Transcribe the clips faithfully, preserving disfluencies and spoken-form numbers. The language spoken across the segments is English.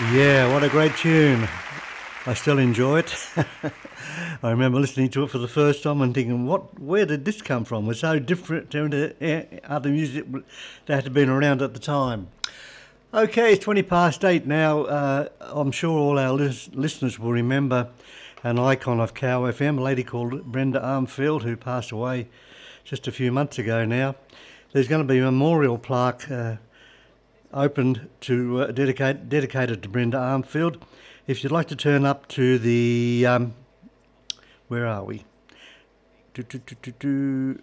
Yeah, what a great tune. I still enjoy it. I remember listening to it for the first time and thinking, what? Where did this come from? It was so different to other music that had been around at the time. Okay, it's twenty past eight now. Uh, I'm sure all our lis- listeners will remember an icon of Cow F M, a lady called Brenda Armfield, who passed away just a few months ago now. There's going to be a memorial plaque uh, opened to uh, dedicate dedicated to Brenda Armfield. If you'd like to turn up to the um, where are we? Do, do, do, do, do.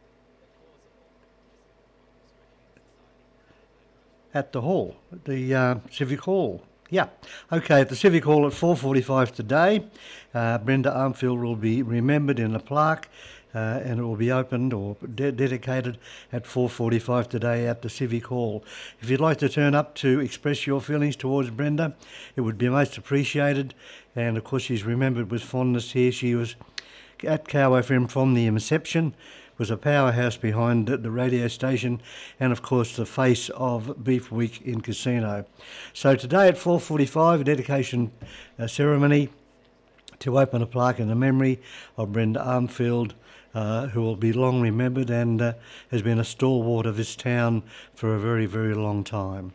At the hall, the uh, Civic Hall. Yeah, okay, at the Civic Hall at four forty-five today. Uh, Brenda Armfield will be remembered in a plaque. Uh, and it will be opened or de- dedicated at four forty-five today at the Civic Hall. If you'd like to turn up to express your feelings towards Brenda, it would be most appreciated. And of course, she's remembered with fondness here. She was at Cow F M from the inception, was a powerhouse behind the radio station, and of course the face of Beef Week in Casino. So today at four forty-five, a dedication uh, ceremony to open a plaque in the memory of Brenda Armfield, Uh, who will be long remembered and uh, has been a stalwart of this town for a very, very long time.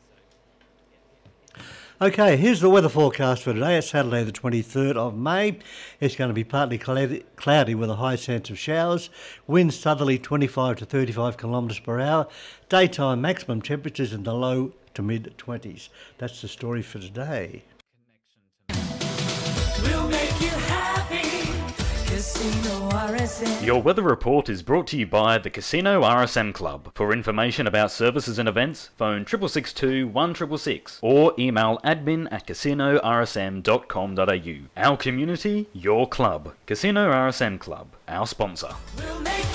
Okay, here's the weather forecast for today. It's Saturday the twenty-third of May. It's going to be partly cloudy, cloudy with a high chance of showers. Winds southerly twenty-five to thirty-five kilometres per hour. Daytime maximum temperatures in the low to mid twenties. That's the story for today. We'll make you happy. Casino R S M. Your weather report is brought to you by the Casino R S M Club. For information about services and events, phone six six two, one six six six or email admin at casino r s m dot com dot a u. Our community, your club. Casino R S M Club, our sponsor. We'll make